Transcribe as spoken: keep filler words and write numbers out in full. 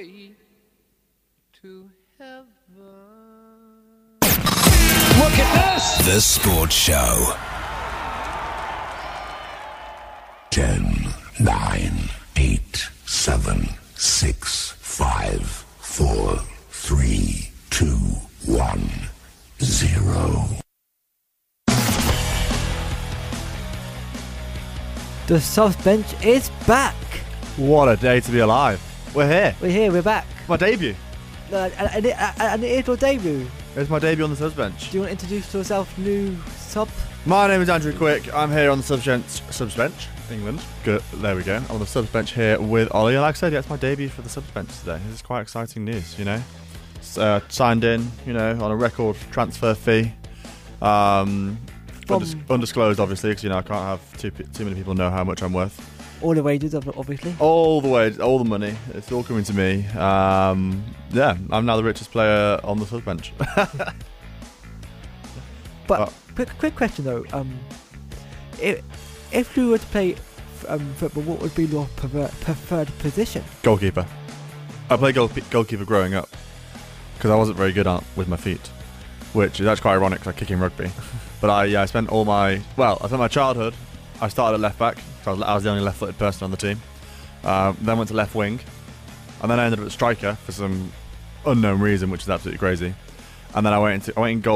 way to heaven. Look at this! The Sports Show. Ten, nine, eight, seven, six, five, four, three, two, one, zero. The Subs Bench is back. What a day to be alive. We're here. We're here, we're back. My debut. Uh, and, and, it, and it is your debut. It's my debut on the subs bench. Do you want to introduce yourself, new sub? My name is Andrew Quick. I'm here on the subs bench, subs bench, England. Good. There we go. I'm on the subs bench here with Ollie. And like I said, yeah, it's my debut for the subs bench today. This is quite exciting news, you know. Uh, signed in, you know, on a record transfer fee. Um, From- undis- undisclosed, obviously, because you know I can't have too too many people know how much I'm worth. All the wages, obviously. All the way, all the money. It's all coming to me. Um, yeah, I'm now the richest player on the subs bench. But Oh. quick, quick question though. Um, if if you were to play um, football, what would be your prefer- preferred position? Goalkeeper. I played goal- goalkeeper growing up because I wasn't very good at with my feet, which is actually quite ironic because I kick in rugby. But I, yeah, I spent all my well, I spent my childhood. I started at left back. So I was, I was the only left-footed person on the team. Um, then went to left wing, and then I ended up at striker for some unknown reason, which is absolutely crazy. And then I went into I went in goal.